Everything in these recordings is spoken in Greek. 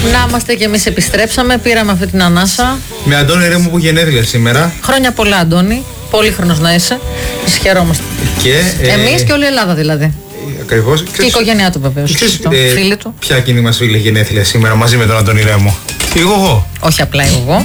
Να είμαστε κι εμείς, επιστρέψαμε, πήραμε αυτή την ανάσα. Με Αντώνη Ρέμο που γενέθλια σήμερα. Χρόνια πολλά, Αντώνη. Πολύχρονος να είσαι. Σας χαιρόμαστε. Εμείς και όλη η Ελλάδα δηλαδή. Ακριβώς. Και η οικογένειά του βεβαίως. Φίλοι του. Ποια κοινή μας φίλη γενέθλια σήμερα μαζί με τον Αντώνη Ρέμο? Εγώ. Όχι απλά εγώ.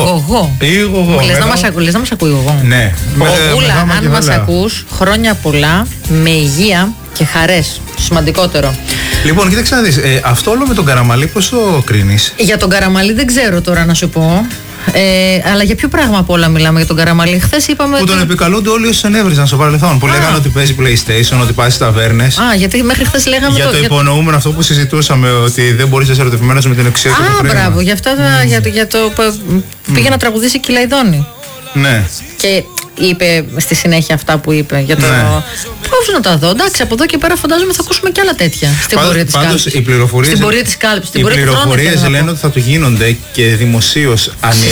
Εγώ. Λες να μας ακούει εγώ. Ναι. Γούλα, αν μας ακούς, χρόνια πολλά, με υγεία και χαρές. Σημαντικότερο. Λοιπόν, κοίταξε να δεις, αυτό όλο με τον Καραμαλή πώς το κρίνεις? Για τον Καραμαλή δεν ξέρω τώρα να σου πω. Αλλά για ποιο πράγμα απ' όλα μιλάμε για τον Καραμαλή? Χθες είπαμε. Που τον επικαλούνται όλοι όσοι ενέβριζαν στο παρελθόν. Που λέγανε ότι παίζει PlayStation, ότι πάει στις ταβέρνες. Γιατί μέχρι χθες λέγαμε. Για το υπονοούμενο αυτό που συζητούσαμε, ότι δεν μπορείς να είσαι ερωτευμένος με την εξουσία και το χρήμα. Μπράβο, για αυτά για το. Πήγε να τραγουδήσει Κυλαϊδόνη. Ναι. Και είπε στη συνέχεια αυτά που είπε για το. Πώς να τα δω? Εντάξει, από εδώ και πέρα φαντάζομαι θα ακούσουμε και άλλα τέτοια. Στην πορεία της κάλυψης. Στην πορεία της κάλυψης. Οι πληροφορίες λένε ότι θα του γίνονται και δημοσίως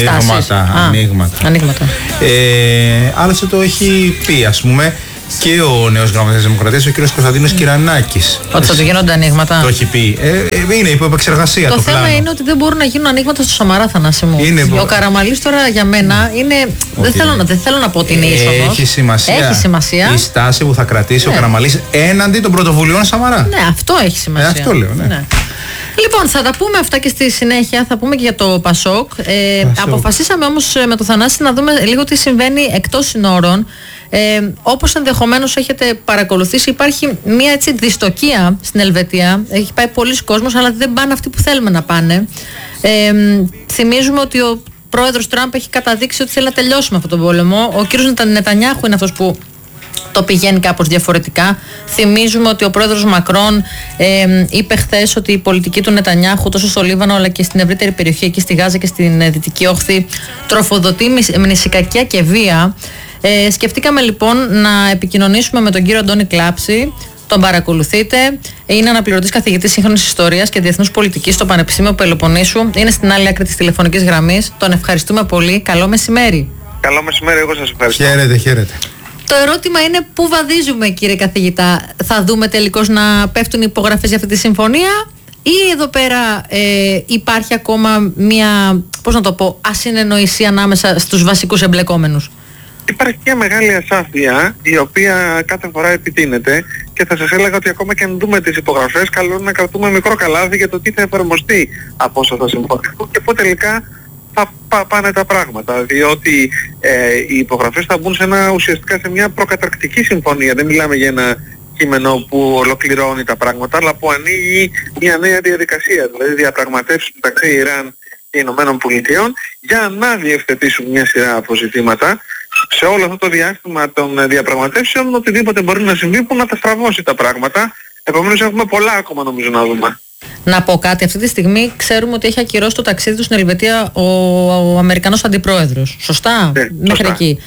ανοίγματα. Άλλωστε το έχει πει, ας πούμε, και ο νέος γραμματέας της Δημοκρατίας, ο κ. Κωνσταντίνος Κυρανάκης. Ότι θα του γίνονται ανοίγματα. Το έχει πει. Είναι υπό επεξεργασία το θέμα πλάνο. είναι ότι δεν μπορούν να γίνουν ανοίγματα στο Σαμαρά, Θανάση μου. Ο Καραμαλής τώρα για μένα είναι. Δεν θέλω να πω ότι είναι είσοδος. Έχει σημασία. Η στάση που θα κρατήσει ο Καραμαλής έναντι των πρωτοβουλειών Σαμαρά. Ναι, αυτό έχει σημασία. Αυτό λέω, ναι. Λοιπόν, θα τα πούμε αυτά και στη συνέχεια, θα πούμε και για το Πασόκ. Αποφασίσαμε όμως με το Θανάση να δούμε λίγο τι συμβαίνει εκτός συνόρων. Όπως ενδεχομένως έχετε παρακολουθήσει, υπάρχει μια έτσι δυστοκία στην Ελβετία. Έχει πάει πολλοί κόσμος, αλλά δεν πάνε αυτοί που θέλουμε να πάνε. Θυμίζουμε ότι ο πρόεδρος Τραμπ έχει καταδείξει ότι θέλει να τελειώσουμε αυτόν τον πόλεμο. Ο κύριος Νετανιάχου είναι αυτός που το πηγαίνει κάπως διαφορετικά. Θυμίζουμε ότι ο πρόεδρος Μακρόν είπε χθες ότι η πολιτική του Νετανιάχου τόσο στο Λίβανο αλλά και στην ευρύτερη περιοχή, εκεί στη Γάζα και στην Δυτική Όχθη, τροφοδοτεί μνησικακία και βία. Σκεφτήκαμε λοιπόν να επικοινωνήσουμε με τον κύριο Αντώνη Κλάψη. Τον παρακολουθείτε. Είναι αναπληρωτής καθηγητής σύγχρονης ιστορίας και διεθνούς πολιτικής στο Πανεπιστήμιο Πελοποννήσου. Είναι στην άλλη άκρη της τηλεφωνικής γραμμής. Τον ευχαριστούμε πολύ. Καλό μεσημέρι. Καλό μεσημέρι, εγώ σας ευχαριστώ. Χαίρετε. Το ερώτημα είναι πού βαδίζουμε, κύριε καθηγητά? Θα δούμε τελικώς να πέφτουν οι υπογραφές για αυτή τη συμφωνία, ή εδώ πέρα υπάρχει ακόμα μια, πώς να το πω, ασυνεννοησία ανάμεσα στους βασικούς εμπλεκόμενους? Υπάρχει μια μεγάλη ασάφεια η οποία κάθε φορά επιτείνεται και θα σας έλεγα ότι ακόμα και αν δούμε τις υπογραφές, καλό είναι να κρατούμε μικρό καλάθι για το τι θα εφαρμοστεί από όσα θα συμφωνηθούν και πού τελικά θα πάνε τα πράγματα, διότι οι υπογραφές θα μπουν ουσιαστικά σε μια προκαταρκτική συμφωνία. Δεν μιλάμε για ένα κείμενο που ολοκληρώνει τα πράγματα, αλλά που ανοίγει μια νέα διαδικασία, δηλαδή διαπραγματεύσεις μεταξύ Ιράν και Ηνωμένων Πολιτειών για να διευθετήσουν μια σειρά από ζητήματα. Σε όλο αυτό το διάστημα των διαπραγματεύσεων, οτιδήποτε μπορεί να συμβεί που να τα στραβώσει τα πράγματα. Επομένως έχουμε πολλά ακόμα νομίζω να δούμε. Να πω κάτι, αυτή τη στιγμή ξέρουμε ότι έχει ακυρώσει το ταξίδι του στην Ελβετία ο Αμερικανός Αντιπρόεδρος. Σωστά? Μέχρι εκεί.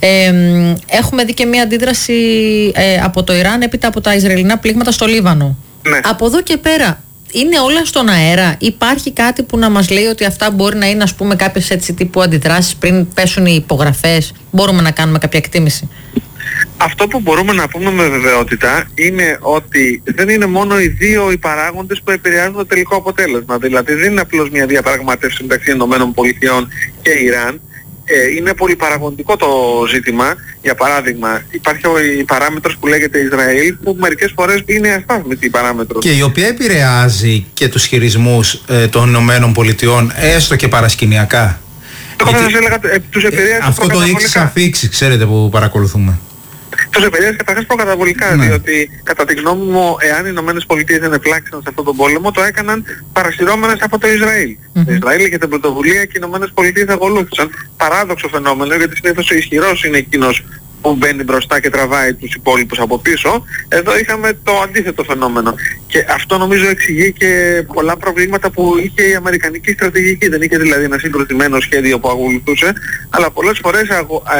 Έχουμε δει και μια αντίδραση από το Ιράν έπειτα από τα Ισραηλινά πλήγματα στο Λίβανο. Ναι. Από εδώ και πέρα είναι όλα στον αέρα? Υπάρχει κάτι που να μας λέει ότι αυτά μπορεί να είναι, ας πούμε, κάποιες έτσι τύπου αντιδράσεις πριν πέσουν οι υπογραφές? Μπορούμε να κάνουμε κάποια εκτίμηση? Αυτό που μπορούμε να πούμε με βεβαιότητα είναι ότι δεν είναι μόνο οι δύο οι παράγοντες που επηρεάζουν το τελικό αποτέλεσμα. Δηλαδή δεν είναι απλώς μια διαπραγμάτευση μεταξύ ΗΠΑ και Ιράν. Είναι πολυπαραγοντικό το ζήτημα. Για παράδειγμα, υπάρχει η παράμετρος που λέγεται Ισραήλ, που μερικές φορές είναι αστάθμητη η παράμετρος. Και η οποία επηρεάζει και τους χειρισμούς των ΗΠΑ, έστω και παρασκηνιακά. Εγώ θα σας έλεγα, τους επηρεάζει αυτό το έχεις αφήξει, ξέρετε, που παρακολουθούμε. Τους επηρεάζει καταρχάς προκαταβολικά, διότι κατά τη γνώμη μου, εάν οι Ηνωμένες Πολιτείες δεν επλάξαν σε αυτόν τον πόλεμο, το έκαναν παρασυρώμενες από το Ισραήλ. Το Ισραήλ είχε την πρωτοβουλία και οι Ηνωμένες Πολιτείες ακολούθησαν. Παράδοξο φαινόμενο, γιατί συνήθως ο ισχυρός είναι εκείνος που μπαίνει μπροστά και τραβάει τους υπόλοιπους από πίσω. Εδώ είχαμε το αντίθετο φαινόμενο. Και αυτό νομίζω εξηγεί και πολλά προβλήματα που είχε η αμερικανική στρατηγική. Δεν είχε δηλαδή ένα συγκροτημένο σχέδιο που ακολουθούσε, αλλά πολλές φορές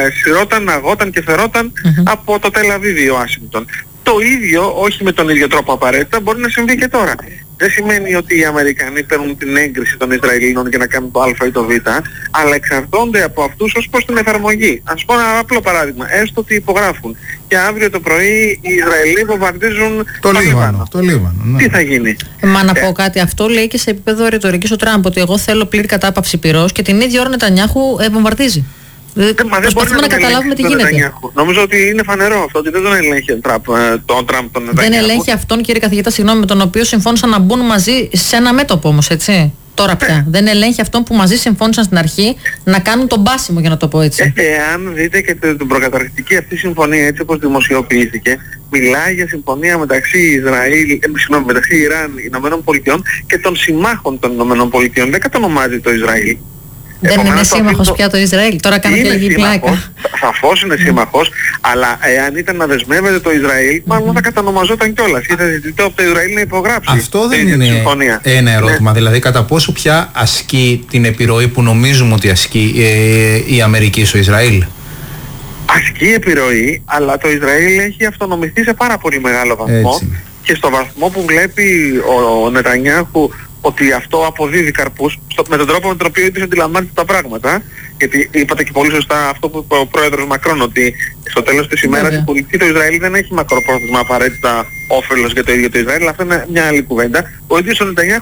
αγόταν και φερόταν από το Τελ Αβίβ ή Ουάσιγκτον. Το ίδιο, όχι με τον ίδιο τρόπο απαραίτητα, μπορεί να συμβεί και τώρα. Δεν σημαίνει ότι οι Αμερικανοί παίρνουν την έγκριση των Ισραηλινών για να κάνουν το Α ή το Β, αλλά εξαρτώνται από αυτούς ως προς την εφαρμογή. Ας πω ένα απλό παράδειγμα, έστω ότι υπογράφουν και αύριο το πρωί οι Ισραηλοί βομβαρδίζουν το Λίβανο. Ναι. Τι θα γίνει? Μα να πω κάτι, αυτό λέει και σε επίπεδο ρητορικής ο Τραμπ, ότι εγώ θέλω πλήρη κατάπαυση πυρός και την ίδια ώρα Νετανιάχου βομβαρδίζει. Προσπαθούμε να καταλάβουμε τι γίνεται. Νομίζω ότι είναι φανερό αυτό, ότι δεν τον ελέγχει τον Τραμπ τον Νετανιάχου. Δεν ελέγχει αυτόν, κύριε καθηγητά, συγγνώμη, με τον οποίο συμφώνησαν να μπουν μαζί σε ένα μέτωπο όμως, έτσι. Τώρα πια. Δεν ελέγχει αυτόν που μαζί συμφώνησαν στην αρχή να κάνουν τον πάσιμο, για να το πω έτσι. Αν δείτε και την προκαταρκτική αυτή συμφωνία, έτσι όπως δημοσιοποιήθηκε, μιλάει για συμφωνία μεταξύ μεταξύ Ιράν, Ηνωμένων Πολιτειών και των συμμάχων των Ηνωμένων Πολιτειών. Δεν κατονομάζει το Ισραήλ. Δεν είναι σύμμαχος πια το Ισραήλ. Τώρα κάνω και λίγη πλάκα. Σαφώς είναι σύμμαχος, αλλά εάν ήταν να δεσμεύεται το Ισραήλ, μάλλον θα κατανομαζόταν κιόλας. Ή θα ζητητώ από το Ισραήλ να υπογράψει. Αυτό δεν είναι συμφωνία. Ένα ερώτημα. Δηλαδή, κατά πόσο πια ασκεί την επιρροή που νομίζουμε ότι ασκεί η Αμερική στο Ισραήλ? Ασκεί επιρροή, αλλά το Ισραήλ έχει αυτονομηθεί σε πάρα πολύ μεγάλο βαθμό. Και στο βαθμό που βλέπει ο Νετανιάχου ότι αυτό αποδίδει καρπούς με τον τρόπο με τον οποίο ήδη αντιλαμβάνεται τα πράγματα. Γιατί είπατε και πολύ σωστά αυτό που είπε ο πρόεδρος Μακρόν, ότι στο τέλος της ημέρας η πολιτική του Ισραήλ δεν έχει μακροπρόθεσμα απαραίτητα όφελος για το ίδιο το Ισραήλ, αλλά αυτό είναι μια άλλη κουβέντα. Ο ίδιος ο Νετανιάχου